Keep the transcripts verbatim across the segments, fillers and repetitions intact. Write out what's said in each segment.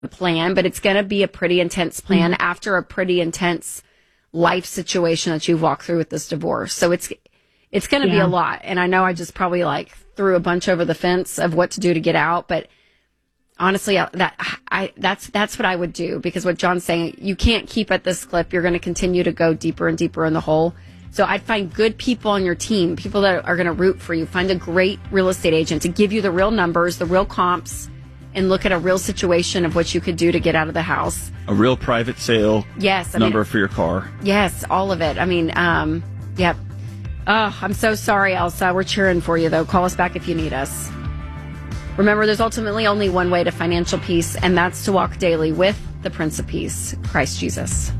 plan, but it's going to be a pretty intense plan mm-hmm. after a pretty intense life situation that you've walked through with this divorce. So it's it's going to yeah. be a lot. And I know I just probably like threw a bunch over the fence of what to do to get out, but honestly, that I that's that's what I would do, because what John's saying, you can't keep at this clip. You're going to continue to go deeper and deeper in the hole. So I'd find good people on your team, people that are going to root for you. Find a great real estate agent to give you the real numbers, the real comps, and look at a real situation of what you could do to get out of the house. A real private sale yes, I number mean, for your car. Yes, all of it. I mean, um, yep. Oh, I'm so sorry, Elsa. We're cheering for you, though. Call us back if you need us. Remember, there's ultimately only one way to financial peace, and that's to walk daily with the Prince of Peace, Christ Jesus.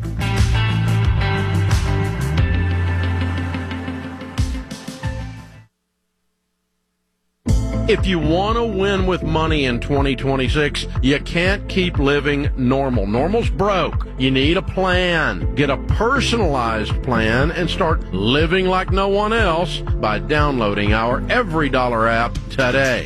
If you want to win with money in twenty twenty-six, you can't keep living normal. Normal's broke. You need a plan. Get a personalized plan and start living like no one else by downloading our Every Dollar app today.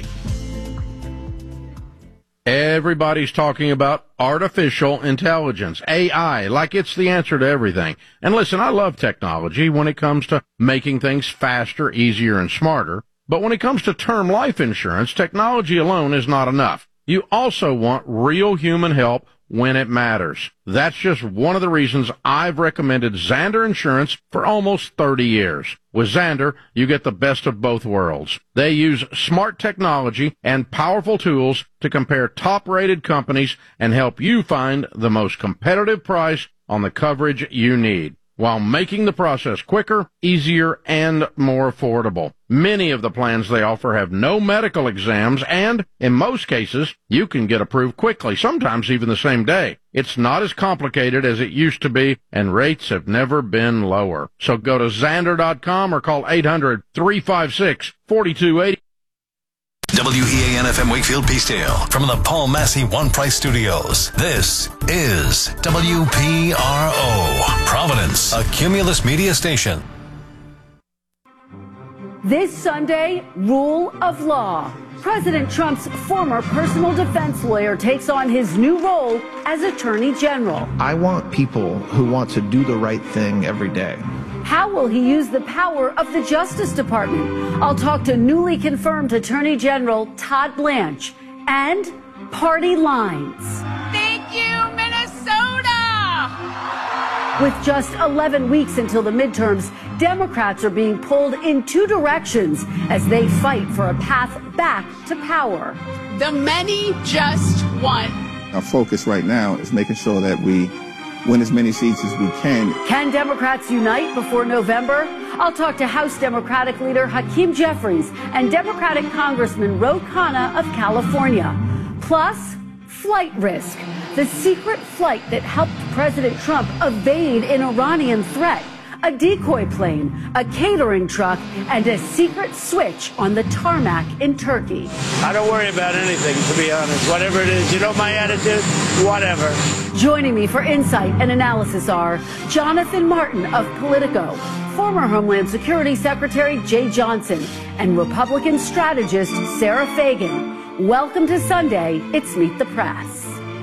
Everybody's talking about artificial intelligence, A I, like it's the answer to everything. And listen, I love technology when it comes to making things faster, easier, and smarter. But when it comes to term life insurance, technology alone is not enough. You also want real human help when it matters. That's just one of the reasons I've recommended Zander Insurance for almost thirty years. With Zander, you get the best of both worlds. They use smart technology and powerful tools to compare top-rated companies and help you find the most competitive price on the coverage you need, while making the process quicker, easier, and more affordable. Many of the plans they offer have no medical exams, and in most cases, you can get approved quickly, sometimes even the same day. It's not as complicated as it used to be, and rates have never been lower. So go to Zander dot com or call eight hundred, three five six, four two eight zero. W E A N F M Wakefield Peacedale from the Paul Massey One Price Studios. This is W P R O, Providence, a Cumulus media station. This Sunday, rule of law. President Trump's former personal defense lawyer takes on his new role as Attorney General. I want people who want to do the right thing every day. How will he use the power of the Justice Department? I'll talk to newly confirmed Attorney General Todd Blanche and party lines. Thank you, Minnesota! With just eleven weeks until the midterms, Democrats are being pulled in two directions as they fight for a path back to power. The many just won. Our focus right now is making sure that we win as many seats as we can. Can Democrats unite before November? I'll talk to House Democratic leader Hakeem Jeffries and Democratic Congressman Ro Khanna of California. Plus, flight risk, the secret flight that helped President Trump evade an Iranian threat, a decoy plane, a catering truck, and a secret switch on the tarmac in Turkey. I don't worry about anything, to be honest. Whatever it is, you know my attitude? Whatever. Joining me for insight and analysis are Jonathan Martin of Politico, former Homeland Security Secretary Jay Johnson, and Republican strategist Sarah Fagan. Welcome to Sunday. It's Meet the Press.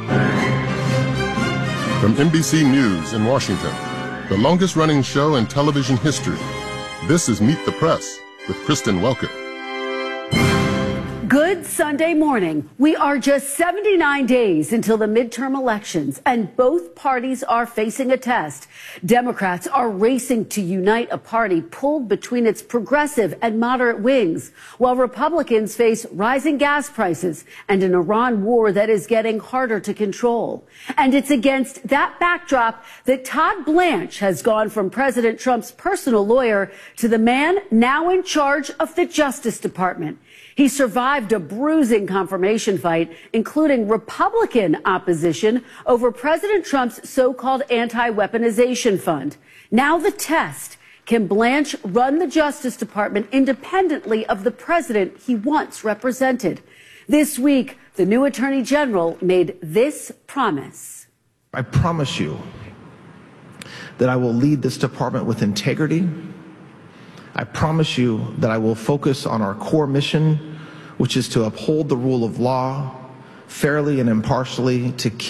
From N B C News in Washington, the longest-running show in television history, this is Meet the Press with Kristen Welker. Good Sunday morning. We are just seventy-nine days until the midterm elections, and both parties are facing a test. Democrats are racing to unite a party pulled between its progressive and moderate wings, while Republicans face rising gas prices and an Iran war that is getting harder to control. And it's against that backdrop that Todd Blanche has gone from President Trump's personal lawyer to the man now in charge of the Justice Department. He survived a bruising confirmation fight, including Republican opposition over President Trump's so-called anti-weaponization fund. Now the test. Can Blanche run the Justice Department independently of the president he once represented? This week, the new Attorney General made this promise. I promise you that I will lead this department with integrity. I promise you that I will focus on our core mission, which is to uphold the rule of law, fairly and impartially to keep